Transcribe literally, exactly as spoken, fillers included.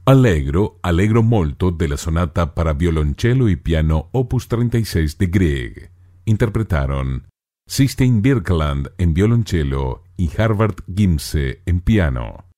Allegro, allegro molto della sonata para violoncello y piano opus treinta y seis de Grieg. Interpretaron Sistine Birkeland en violoncello y Harvard Gimse en piano.